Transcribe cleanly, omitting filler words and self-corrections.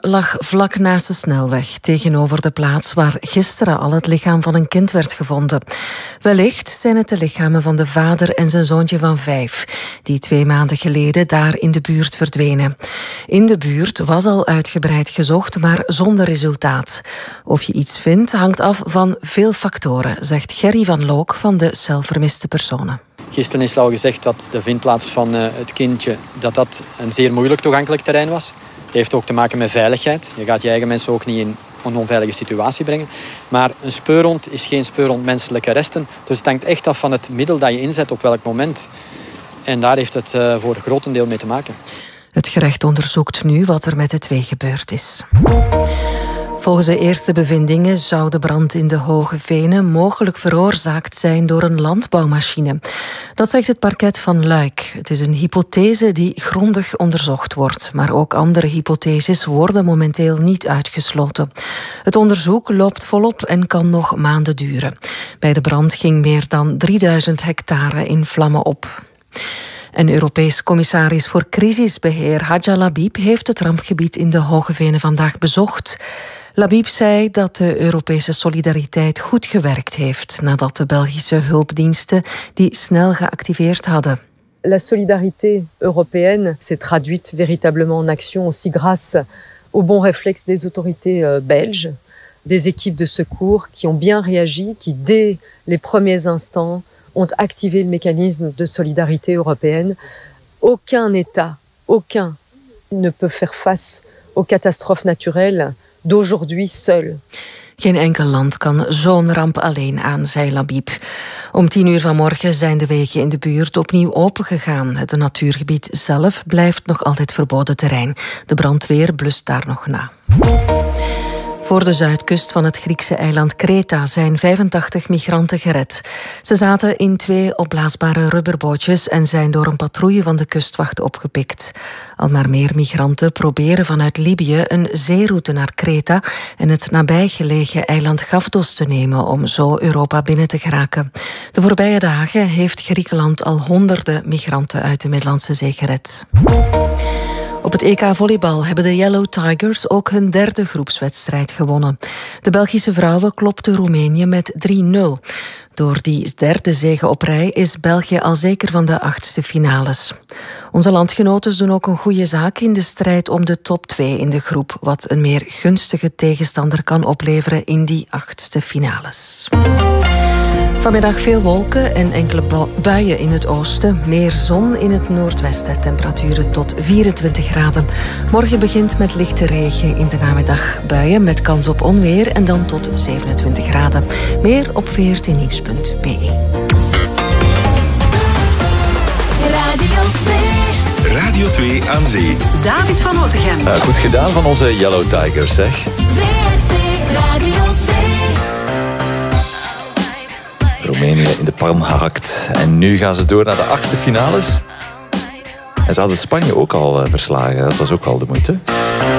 lag vlak naast de snelweg, tegenover de plaats waar gisteren al het lichaam van een kind werd gevonden. Wellicht zijn het de lichamen van de vader en zijn zoontje van 5, die 2 maanden geleden daar in de buurt verdwenen. In de buurt was al uitgebreid gezocht, maar zonder resultaat. Of je iets vindt, hangt af van veel factoren, zegt Gerry van Look van de Cel Vermiste Personen. Gisteren is al gezegd dat de vindplaats van het kindje dat een zeer moeilijk toegankelijk terrein was. Dat heeft ook te maken met veiligheid. Je gaat je eigen mensen ook niet in een onveilige situatie brengen. Maar een speurhond is geen speurhond menselijke resten. Dus het hangt echt af van het middel dat je inzet op welk moment. En daar heeft het voor een grotendeel mee te maken. Het gerecht onderzoekt nu wat er met de 2 gebeurd is. Volgens de eerste bevindingen zou de brand in de Hoge Venen mogelijk veroorzaakt zijn door een landbouwmachine. Dat zegt het parket van Luik. Het is een hypothese die grondig onderzocht wordt, maar ook andere hypotheses worden momenteel niet uitgesloten. Het onderzoek loopt volop en kan nog maanden duren. Bij de brand ging meer dan 3000 hectare in vlammen op. Een Europees commissaris voor crisisbeheer, Hadja Labib, heeft het rampgebied in de Hoge Venen vandaag bezocht. Labib zei dat de Europese solidariteit goed gewerkt heeft nadat de Belgische hulpdiensten die snel geactiveerd hadden. La solidarité européenne s'est traduite véritablement en action aussi grâce au bon réflexe des autorités belges, des équipes de secours qui ont bien réagi, qui dès les premiers instants ont activé le mécanisme de solidarité européenne. Aucun État, aucun, ne peut faire face aux catastrophes naturelles d'aujourd'hui seul. Geen enkel land kan zo'n ramp alleen aan, zei Labib. Om 10:00 vanmorgen zijn de wegen in de buurt opnieuw opengegaan. Het natuurgebied zelf blijft nog altijd verboden terrein. De brandweer blust daar nog na. Voor de zuidkust van het Griekse eiland Kreta zijn 85 migranten gered. Ze zaten in 2 opblaasbare rubberbootjes en zijn door een patrouille van de kustwacht opgepikt. Al maar meer migranten proberen vanuit Libië een zeeroute naar Kreta en het nabijgelegen eiland Gavdos te nemen om zo Europa binnen te geraken. De voorbije dagen heeft Griekenland al honderden migranten uit de Middellandse Zee gered. Op het EK volleybal hebben de Yellow Tigers ook hun 3e groepswedstrijd gewonnen. De Belgische vrouwen klopten Roemenië met 3-0. Door die 3e zege op rij is België al zeker van de 8e finales. Onze landgenoten doen ook een goede zaak in de strijd om de top 2 in de groep, wat een meer gunstige tegenstander kan opleveren in die 8e finales. Vanmiddag veel wolken en enkele buien in het oosten. Meer zon in het noordwesten. Temperaturen tot 24 graden. Morgen begint met lichte regen. In de namiddag buien met kans op onweer. En dan tot 27 graden. Meer op vrtnieuws.be. Radio 2 aan zee. David van Otegem. Goed gedaan van onze Yellow Tigers, zeg. VRT Radio 2. Roemenië in de palm gehakt. En nu gaan ze door naar de 8e finales. En ze hadden Spanje ook al verslagen. Dat was ook al de moeite.